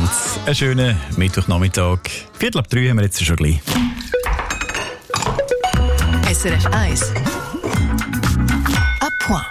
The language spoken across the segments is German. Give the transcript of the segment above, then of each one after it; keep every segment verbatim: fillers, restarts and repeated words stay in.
miteinander. Einen schönen Mittwochnachmittag. Viertel ab drei haben wir jetzt schon gleich. S R F eins. À point.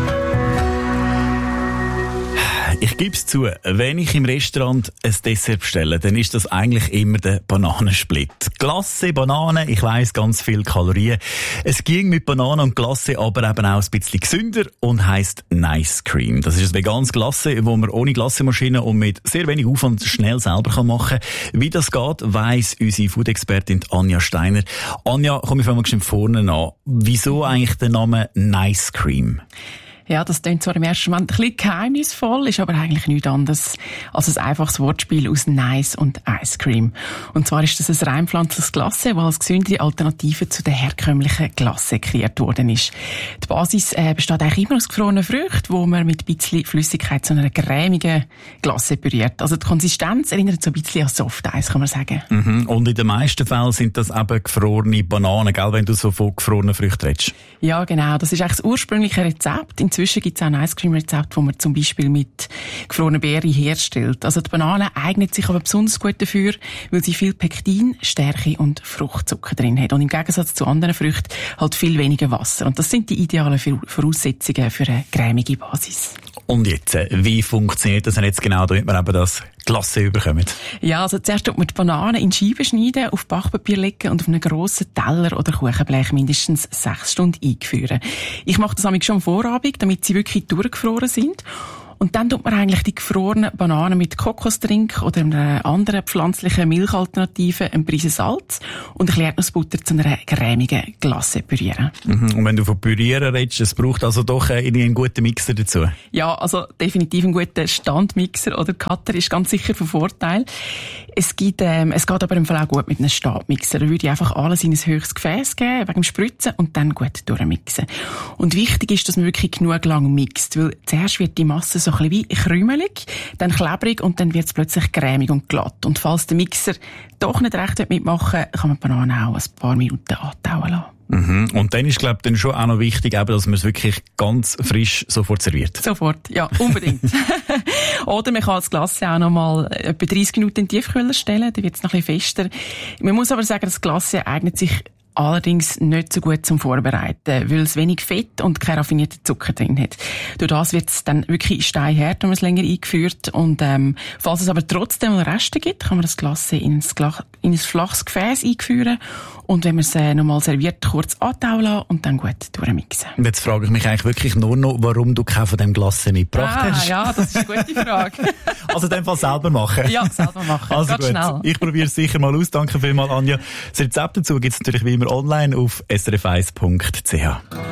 Ich gebe es zu, wenn ich im Restaurant ein Dessert bestelle, dann ist das eigentlich immer der Bananensplit. Glasse, Banane, ich weiss, ganz viel Kalorien. Es ging mit Banane und Glasse aber eben auch ein bisschen gesünder und heisst Nice Cream. Das ist ein veganes Glasse, das man ohne Glassemaschine und mit sehr wenig Aufwand schnell selber machen kann. Wie das geht, weiss unsere Food-Expertin Anja Steiner. Anja, komm ich mal vorne an. Wieso eigentlich der Name Nice Cream? Ja, das klingt zwar im ersten Moment ein bisschen geheimnisvoll, ist aber eigentlich nichts anderes als ein einfaches Wortspiel aus Nice und Ice Cream. Und zwar ist das ein rein pflanzliches Glasse, das als gesündere Alternative zu der herkömmlichen Glasse kreiert worden ist. Die Basis äh, besteht eigentlich immer aus gefrorenen Früchten, wo man mit ein bisschen Flüssigkeit zu einer cremigen Glasse püriert. Also die Konsistenz erinnert so ein bisschen an Softeis, kann man sagen. Mhm. Und in den meisten Fällen sind das eben gefrorene Bananen, gell, wenn du so von gefrorenen Früchten redest? Ja, genau. Das ist eigentlich das ursprüngliche Rezept. Inzwischen gibt es auch ein Ice Cream Rezept, das man zum Beispiel mit gefrorenen Beeren herstellt. Also die Banane eignet sich aber besonders gut dafür, weil sie viel Pektin, Stärke und Fruchtzucker drin hat. Und im Gegensatz zu anderen Früchten halt viel weniger Wasser. Und das sind die idealen Voraussetzungen für eine cremige Basis. Und jetzt, wie funktioniert das denn jetzt genau, damit wir eben das Glasse bekommen? Ja, also zuerst tut man die Bananen in Scheiben schneiden, auf Backpapier legen und auf einen grossen Teller oder Kuchenblech mindestens sechs Stunden einführen. Ich mache das nämlich schon am Vorabend, damit sie wirklich durchgefroren sind. Und dann tut man eigentlich die gefrorenen Bananen mit Kokostrink oder einer anderen pflanzlichen Milchalternative, ein Prise Salz und ein bisschen Erdnussbutter zu einer cremigen Glasse pürieren. Mhm. Und wenn du von pürieren redest, es braucht also doch einen guten Mixer dazu? Ja, also definitiv ein guter Standmixer oder Cutter ist ganz sicher von Vorteil. Es gibt, ähm, es geht aber im Fall auch gut mit einem Stabmixer. Da würde ich einfach alles in ein höchstes Gefäß geben, wegen dem Spritzen und dann gut durchmixen. Und wichtig ist, dass man wirklich genug lang mixt, weil zuerst wird die Masse so ein bisschen wie krümelig, dann klebrig und dann wird es plötzlich cremig und glatt. Und falls der Mixer doch nicht recht mitmachen will, kann man die Bananen auch ein paar Minuten antauen lassen. Mhm. Und dann ist, glaube ich, dann schon auch noch wichtig, eben, dass man es wirklich ganz frisch sofort serviert. Sofort, ja, unbedingt. Oder man kann das Glasse auch noch mal etwa dreißig Minuten in den Tiefkühler stellen, dann wird es noch ein bisschen fester. Man muss aber sagen, das Glasse eignet sich allerdings nicht so gut zum Vorbereiten, weil es wenig Fett und kein raffinierter Zucker drin hat. Durch das wird es dann wirklich steinhart, wenn man es länger eingeführt. Und ähm, falls es aber trotzdem mal Reste gibt, kann man das Glasse in ein, Gla- in ein flaches Gefäß einführen und wenn man es äh, nochmal serviert, kurz antauen lassen und dann gut durchmixen. Und jetzt frage ich mich eigentlich wirklich nur noch, warum du keinen von dem Glasse mitgebracht ah, hast. Ja, das ist eine gute Frage. Also in dem Fall selber machen? Ja, selber machen. Also Ganz gut, schnell. Ich probiere es sicher mal aus. Danke vielmals, Anja. Das Rezept dazu gibt es natürlich wie immer online auf s r f eins punkt c h.